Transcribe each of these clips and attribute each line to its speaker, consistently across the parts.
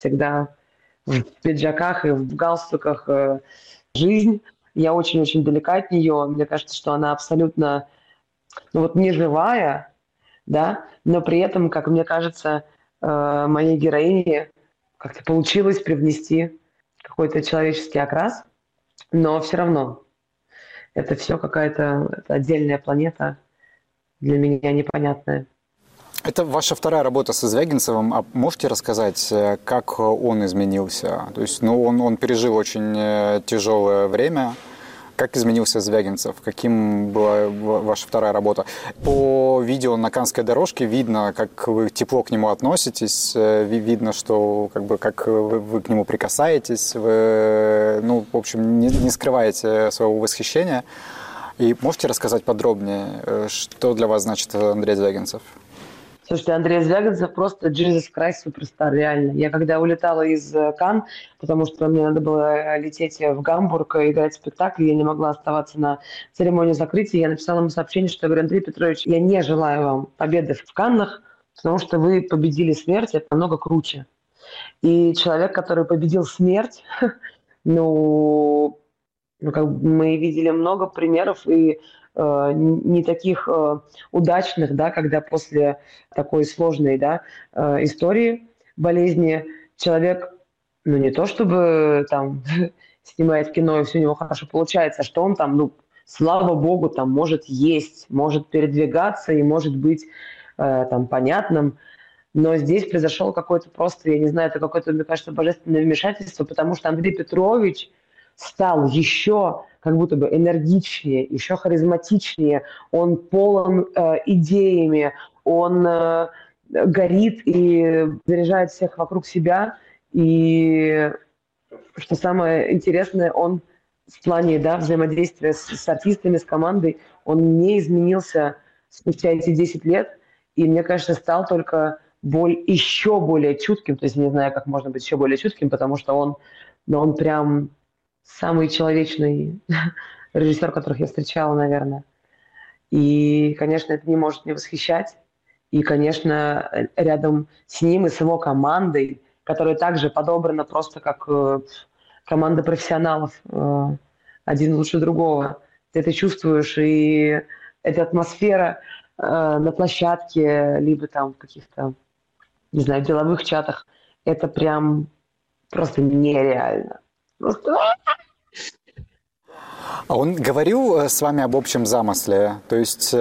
Speaker 1: всегда в пиджаках и в галстуках жизнь. Я очень-очень далека от нее. Мне кажется, что она абсолютно, ну вот, не живая, да, но при этом, как мне кажется, моей героине как-то получилось привнести какой-то человеческий окрас, но все равно это все какая-то это отдельная планета для меня непонятная.
Speaker 2: Это ваша вторая работа со Звягинцевым. А можете рассказать, как он изменился? То есть, ну, он пережил очень тяжелое время. Как изменился Звягинцев? Каким была ваша вторая работа? По видео на Каннской дорожке видно, как вы тепло к нему относитесь, видно, что как вы к нему прикасаетесь, вы, ну, в общем, не скрываете своего восхищения. И можете рассказать подробнее, что для вас значит Андрей Звягинцев?
Speaker 1: Слушайте, Андрей Звягинцев просто Jesus Christ суперстар, реально. Я когда улетала из Канн, потому что мне надо было лететь в Гамбург и играть спектакль, я не могла оставаться на церемонии закрытия, я написала ему сообщение, что я говорю: Андрей Петрович, я не желаю вам победы в Каннах, потому что вы победили смерть, это намного круче. И человек, который победил смерть, ну, ну, как бы мы видели много примеров и не таких удачных, да, когда после такой сложной, да, истории болезни человек, ну, не то чтобы там снимает кино и все у него хорошо получается, а что он там, ну, слава богу, там может есть, может передвигаться и может быть там понятным. Но здесь произошел какой-то просто, я не знаю, это какое-то, мне кажется, божественное вмешательство, потому что Андрей Петрович стал еще как будто бы энергичнее, еще харизматичнее, он полон идеями, он горит и заряжает всех вокруг себя. И что самое интересное, он в плане, да, взаимодействия с артистами, с командой, он не изменился спустя эти 10 лет, и, мне кажется, стал только еще более чутким, то есть не знаю, как можно быть еще более чутким, потому что он, ну, он прям самый человечный режиссер, которых я встречала, наверное. И, конечно, это не может не восхищать. И, конечно, рядом с ним и с его командой, которая также подобрана просто как команда профессионалов, один лучше другого. Ты это чувствуешь, и эта атмосфера на площадке, либо там в каких-то, не знаю, деловых чатах, это прям просто нереально. Просто
Speaker 2: А он говорил с вами об общем замысле? То есть,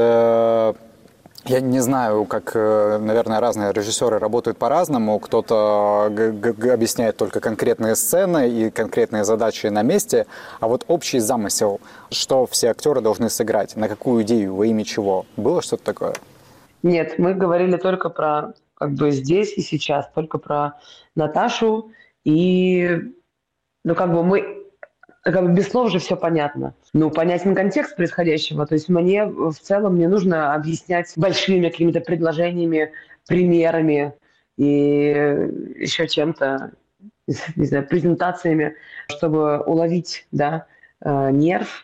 Speaker 2: я не знаю, как, наверное, разные режиссеры работают по-разному. Кто-то объясняет только конкретные сцены и конкретные задачи на месте. А вот общий замысел, что все актеры должны сыграть, на какую идею, во имя чего? Было что-то такое?
Speaker 1: нет, мы говорили только про как бы здесь и сейчас, только про Наташу. И, ну, как бы мы, как бы без слов же все понятно. Ну, понятен контекст происходящего. То есть мне в целом не нужно объяснять большими какими-то предложениями, примерами и еще чем-то, не знаю, презентациями, чтобы уловить, да, нерв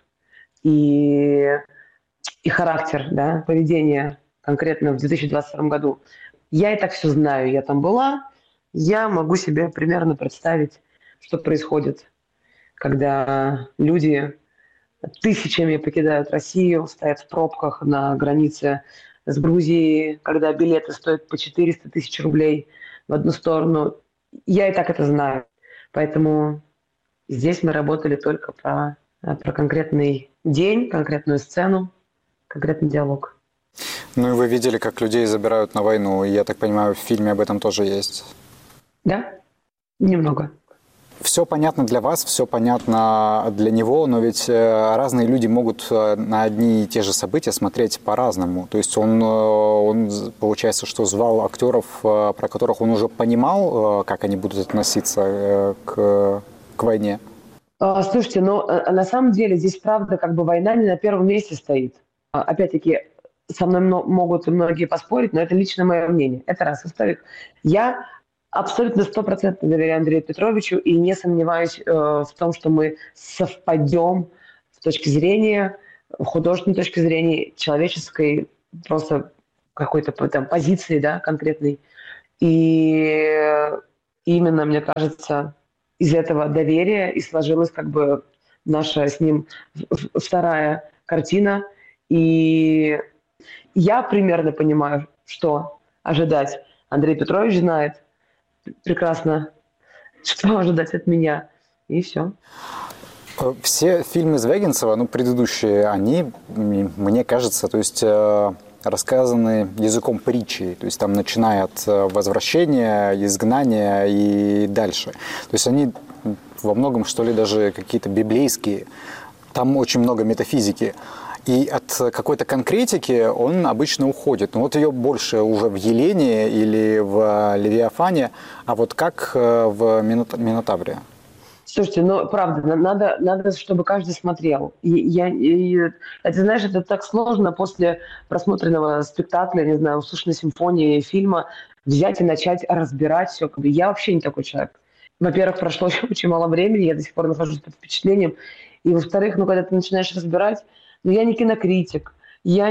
Speaker 1: и, и характер, да, поведения конкретно в 2022 году. Я и так все знаю, я там была, я могу себе примерно представить, что происходит, когда люди тысячами покидают Россию, стоят в пробках на границе с Грузией, когда билеты стоят по 400 тысяч рублей в одну сторону. Я и так это знаю. Поэтому здесь мы работали только про конкретный день, конкретную сцену, конкретный диалог.
Speaker 2: Ну и вы видели, как людей забирают на войну. И я так понимаю, в фильме об этом тоже есть.
Speaker 1: Да? Немного.
Speaker 2: Все понятно для вас, все понятно для него, но ведь разные люди могут на одни и те же события смотреть по-разному. То есть он получается, что звал актеров, про которых он уже понимал, как они будут относиться к войне.
Speaker 1: Слушайте, но на самом деле здесь правда как бы война не на первом месте стоит. Опять-таки, со мной могут многие поспорить, но это лично мое мнение. Это раз. Во-вторых, я абсолютно стопроцентно доверяю Андрею Петровичу и не сомневаюсь в том, что мы совпадем с точки зрения, художественной точки зрения, человеческой, просто какой-то там позиции, да, конкретной. И И именно, мне кажется, из этого доверия и сложилась как бы наша с ним вторая картина. И я примерно понимаю, что ожидать. Андрей Петрович знает прекрасно, что ожидать от меня. И все.
Speaker 2: Все фильмы Звягинцева, ну, предыдущие, они, мне кажется, то есть рассказаны языком притчи, то есть там начиная от возвращения, изгнания и дальше. То есть они во многом, что ли, даже какие-то библейские. Там очень много метафизики. И от какой-то конкретики он обычно уходит. Но вот ее больше уже в Елене или в Левиафане, а вот как в Минотавре?
Speaker 1: Слушайте, ну, правда, надо, чтобы каждый смотрел. Это, знаешь, это так сложно после просмотренного спектакля, не знаю, услышанной симфонии, фильма, взять и начать разбирать все. Я вообще не такой человек. Во-первых, прошло очень мало времени, я до сих пор нахожусь под впечатлением. И, во-вторых, ну, когда ты начинаешь разбирать, ну, я не кинокритик, я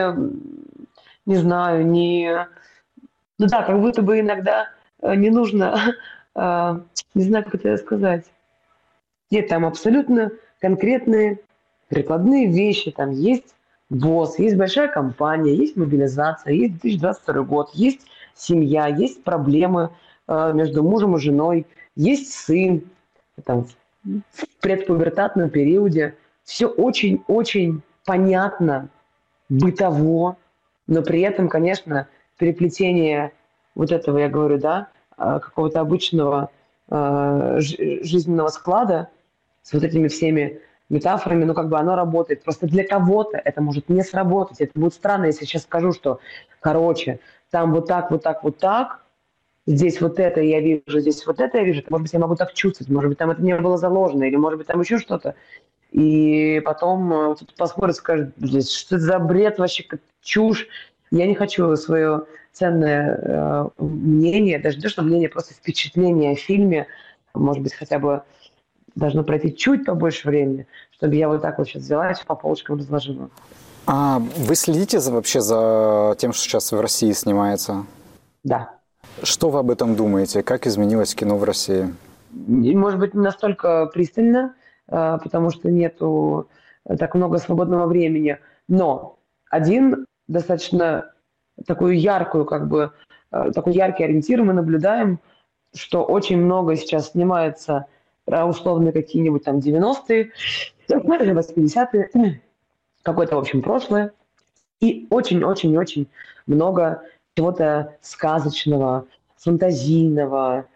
Speaker 1: не знаю, не... Ну да, как будто бы иногда не нужно, не знаю, как это сказать. Нет, там абсолютно конкретные прикладные вещи. Там есть босс, есть большая компания, есть мобилизация, есть 2022 год, есть семья, есть проблемы между мужем и женой, есть сын там, в предпубертатном периоде. Все очень-очень понятно, бытово, но при этом, конечно, переплетение вот этого, я говорю, да, какого-то обычного жизненного склада с вот этими всеми метафорами, ну, как бы оно работает. Просто для кого-то это может не сработать. Это будет странно, если я сейчас скажу, что, короче, там вот так, вот так, вот так, здесь вот это я вижу, здесь вот это я вижу. Может быть, я могу так чувствовать, может быть, там это не было заложено, или, может быть, там еще что-то. И потом кто-то посмотрит и скажет, блядь, что это за бред вообще, как чушь. Я не хочу свое ценное мнение, даже не то, что мнение, просто впечатление о фильме, может быть, хотя бы должно пройти чуть побольше времени, чтобы я вот так вот сейчас взяла и по полочкам разложила.
Speaker 2: А вы следите вообще за тем, что сейчас в России снимается?
Speaker 1: Да.
Speaker 2: Что вы об этом думаете? Как изменилось кино в России?
Speaker 1: Может быть, не настолько пристально, потому что нету так много свободного времени. Но один достаточно такую яркую, как бы, такой яркий ориентир мы наблюдаем, что очень много сейчас снимается про условно какие-нибудь там 90-е, 80-е, какое-то, в общем, прошлое. И очень-очень-очень много чего-то сказочного, фантазийного,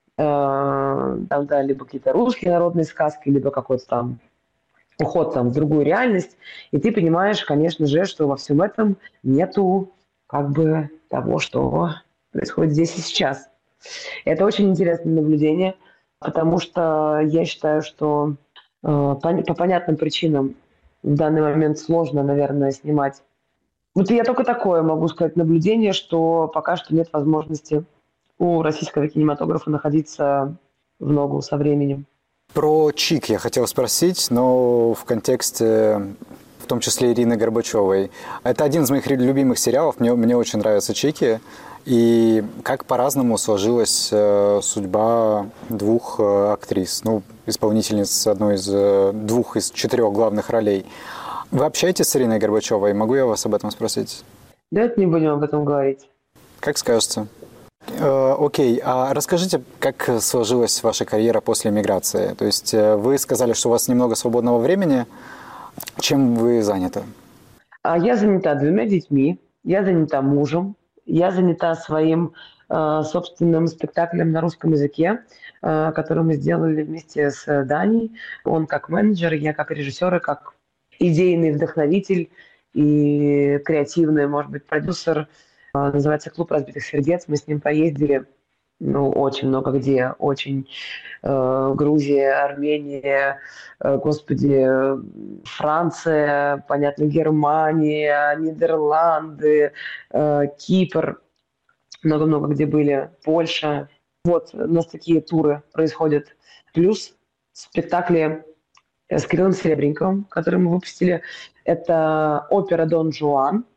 Speaker 1: там, да, либо какие-то русские народные сказки, либо какой-то там уход там, в другую реальность. И ты понимаешь, конечно же, что во всем этом нету как бы того, что происходит здесь и сейчас. Это очень интересное наблюдение, потому что я считаю, что по понятным причинам в данный момент сложно, наверное, снимать. Вот я только такое могу сказать наблюдение, что пока что нет возможности у российского кинематографа находиться в ногу со временем.
Speaker 2: Про «Чик» я хотел спросить, но в контексте, в том числе, Ирины Горбачевой. Это один из моих любимых сериалов, мне очень нравятся «Чики». И как по-разному сложилась судьба двух актрис, ну, исполнительниц одной из двух из 4 главных ролей. Вы общаетесь с Ириной Горбачевой? Могу я вас об этом спросить?
Speaker 1: Давайте не будем об этом говорить.
Speaker 2: Как скажете. Окей, а расскажите, как сложилась ваша карьера после миграции? То есть вы сказали, что у вас немного свободного времени. Чем вы заняты?
Speaker 1: Я занята 2 детьми, я занята мужем, я занята своим собственным спектаклем на русском языке, который мы сделали вместе с Даней. Он как менеджер, я как режиссер и как идейный вдохновитель и креативный, может быть, продюсер. Называется «Клуб разбитых сердец». Мы с ним поездили, ну, очень много где. Очень Грузия, Армения, господи, Франция, понятно, Германия, Нидерланды, Кипр. Много-много где были. Польша. Вот у нас такие туры происходят. Плюс спектакли с Кириллом Серебренниковым, который мы выпустили. Это опера «Дон Жуан».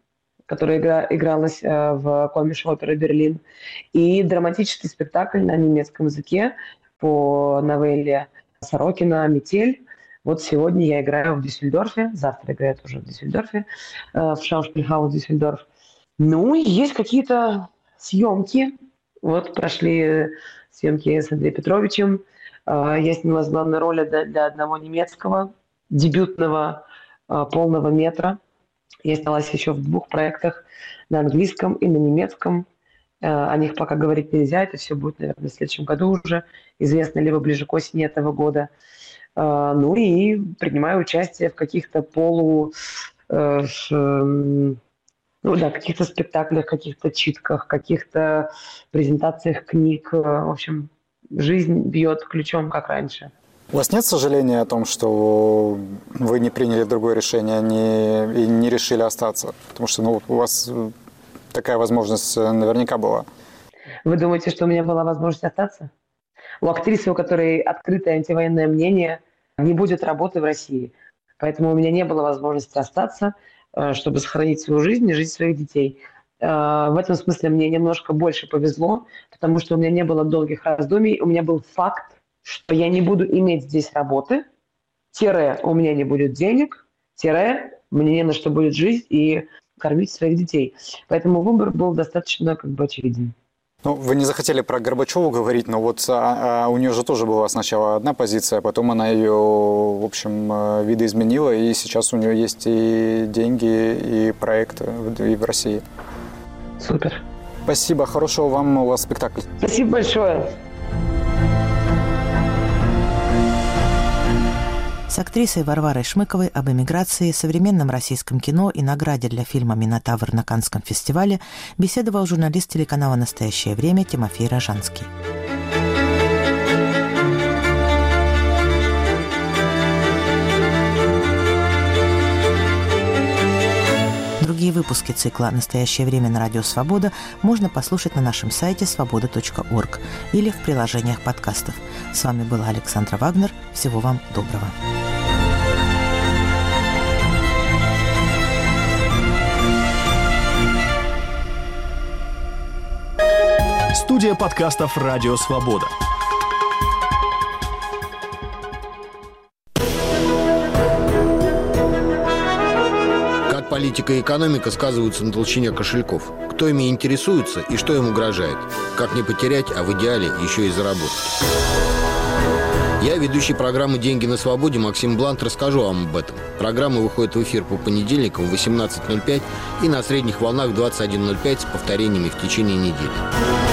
Speaker 1: которая игралась в Комисche Oper Берлин, и драматический спектакль на немецком языке по новелле Сорокина «Метель». Вот сегодня я играю в Дюссельдорфе, завтра играю уже в Дюссельдорфе, в Шаушпильхаус Дюссельдорф. Ну, и есть какие-то съемки. Вот прошли съемки с Андреем Петровичем. Я снялась в главной роли для одного немецкого, дебютного полного метра. Я снялась еще в 2 проектах на английском и на немецком. О них пока говорить нельзя. Это все будет, наверное, в следующем году уже. Известно, либо ближе к осени этого года. Ну и принимаю участие в каких-то каких-то спектаклях, каких-то читках, каких-то презентациях книг. В общем, жизнь бьет ключом, как раньше.
Speaker 2: У вас нет сожаления о том, что вы не приняли другое решение и не решили остаться? Потому что у вас такая возможность наверняка была.
Speaker 1: Вы думаете, что у меня была возможность остаться? У актрисы, у которой открытое антивоенное мнение, не будет работы в России. Поэтому у меня не было возможности остаться, чтобы сохранить свою жизнь и жизнь своих детей. В этом смысле мне немножко больше повезло, потому что у меня не было долгих раздумий. У меня был факт, что я не буду иметь здесь работы, у меня не будет денег, мне не на что будет жить и кормить своих детей. Поэтому выбор был достаточно очевиден.
Speaker 2: Вы не захотели про Горбачеву говорить, но вот у нее же тоже была сначала одна позиция, потом она ее, в общем, видоизменила, и сейчас у нее есть и деньги, и проекты и в России.
Speaker 1: Супер.
Speaker 2: Спасибо, хорошего вам у вас спектакля.
Speaker 1: Спасибо большое.
Speaker 3: С актрисой Варварой Шмыковой об эмиграции, современном российском кино и награде для фильма «Минотавр» на Каннском фестивале беседовал журналист телеканала «Настоящее время» Тимофей Рожанский. Другие выпуски цикла «Настоящее время» на Радио Свобода можно послушать на нашем сайте svoboda.org или в приложениях подкастов. С вами была Александра Вагнер. Всего вам доброго.
Speaker 4: Студия подкастов «Радио Свобода».
Speaker 5: Как политика и экономика сказываются на толщине кошельков? Кто ими интересуется и что им угрожает? Как не потерять, а в идеале еще и заработать? Я, ведущий программы «Деньги на свободе» Максим Блант, расскажу вам об этом. Программа выходит в эфир по понедельникам в 18:05 и на средних волнах 21:05 с повторениями в течение недели.